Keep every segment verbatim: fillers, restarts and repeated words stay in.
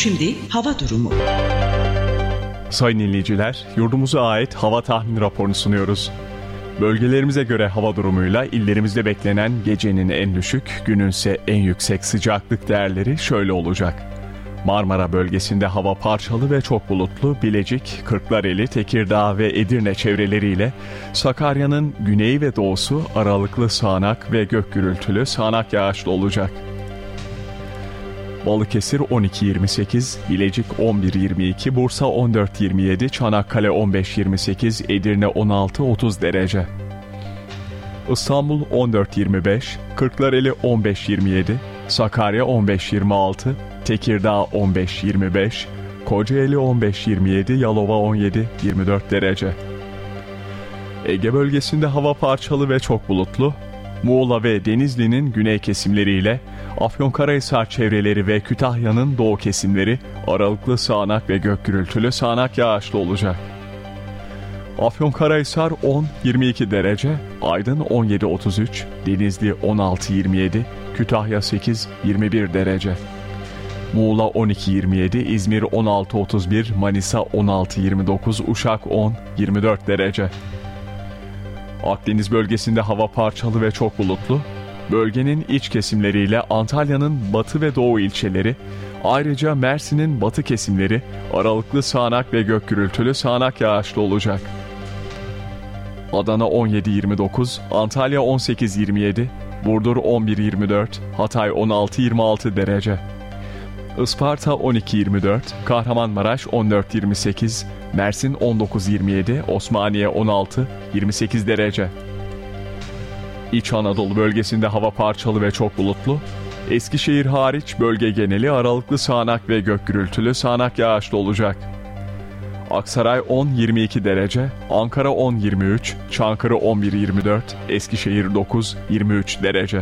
Şimdi hava durumu. Sayın dinleyiciler, yurdumuza ait hava tahmin raporunu sunuyoruz. Bölgelerimize göre hava durumuyla illerimizde beklenen gecenin en düşük, gününse en yüksek sıcaklık değerleri şöyle olacak. Marmara bölgesinde hava parçalı ve çok bulutlu, Bilecik, Kırklareli, Tekirdağ ve Edirne çevreleriyle Sakarya'nın güneyi ve doğusu aralıklı sağanak ve gök gürültülü sağanak yağışlı olacak. Balıkesir on iki yirmi sekiz, Bilecik on bir yirmi iki, Bursa on dört yirmi yedi, Çanakkale on beş yirmi sekiz, Edirne on altı otuz derece. İstanbul on dört yirmi beş, Kırklareli on beş yirmi yedi, Sakarya on beş yirmi altı, Tekirdağ on beş yirmi beş, Kocaeli on beş yirmi yedi, Yalova on yedi yirmi dört derece. Ege bölgesinde hava parçalı ve çok bulutlu. Muğla ve Denizli'nin güney kesimleriyle Afyonkarahisar çevreleri ve Kütahya'nın doğu kesimleri aralıklı sağanak ve gök gürültülü sağanak yağışlı olacak. Afyonkarahisar on yirmi iki derece, Aydın on yedi otuz üç, Denizli on altı yirmi yedi, Kütahya sekiz yirmi bir derece. Muğla on iki yirmi yedi, İzmir on altı otuz bir, Manisa on altı yirmi dokuz, Uşak on yirmi dört derece. Akdeniz bölgesinde hava parçalı ve çok bulutlu. Bölgenin iç kesimleriyle Antalya'nın batı ve doğu ilçeleri, ayrıca Mersin'in batı kesimleri aralıklı sağanak ve gök gürültülü sağanak yağışlı olacak. Adana on yedi yirmi dokuz, Antalya on sekiz yirmi yedi, Burdur on bir yirmi dört, Hatay on altı yirmi altı derece. Isparta on iki yirmi dört, Kahramanmaraş on dört yirmi sekiz, Mersin on dokuz yirmi yedi, Osmaniye on altı yirmi sekiz derece. İç Anadolu bölgesinde hava parçalı ve çok bulutlu. Eskişehir hariç bölge geneli aralıklı sağanak ve gök gürültülü sağanak yağışlı olacak. Aksaray on yirmi iki derece, Ankara on yirmi üç, Çankırı on bir yirmi dört, Eskişehir dokuz yirmi üç derece.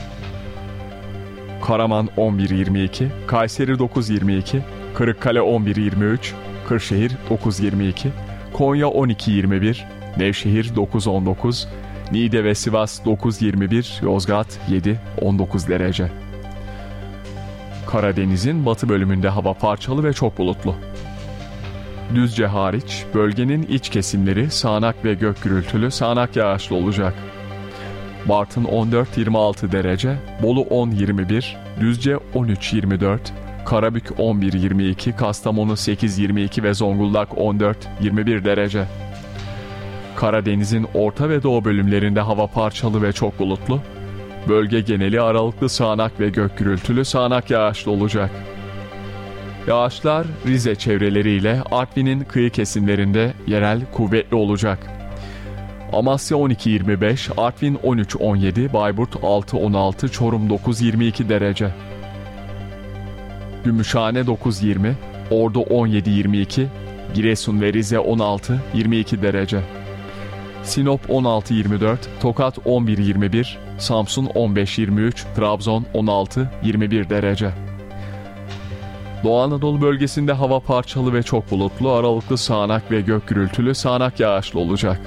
Karaman on bir yirmi iki, Kayseri dokuz yirmi iki, Kırıkkale on bir yirmi üç, Kırşehir dokuz yirmi iki, Konya on iki yirmi bir, Nevşehir dokuz on dokuz, Niğde ve Sivas dokuz yirmi bir, Yozgat yedi on dokuz derece. Karadeniz'in batı bölümünde hava parçalı ve çok bulutlu. Düzce hariç bölgenin iç kesimleri sağanak ve gök gürültülü sağanak yağışlı olacak. Bartın on dört yirmi altı derece, Bolu on yirmi bir, Düzce on üç yirmi dört, Karabük on bir yirmi iki, Kastamonu sekiz yirmi iki ve Zonguldak on dört yirmi bir derece. Karadeniz'in orta ve doğu bölümlerinde hava parçalı ve çok bulutlu. Bölge geneli aralıklı sağanak ve gök gürültülü sağanak yağışlı olacak. Yağışlar Rize çevreleriyle Artvin'in kıyı kesimlerinde yerel kuvvetli olacak. Amasya on iki yirmi beş, Artvin on üç on yedi, Bayburt altı on altı, Çorum dokuz yirmi iki derece. Gümüşhane dokuz yirmi, Ordu on yedi yirmi iki, Giresun ve Rize on altı yirmi iki derece. Sinop on altı yirmi dört, Tokat on bir yirmi bir, Samsun on beş yirmi üç, Trabzon on altı yirmi bir derece. Doğu Anadolu bölgesinde hava parçalı ve çok bulutlu, aralıklı sağanak ve gök gürültülü sağanak yağışlı olacak.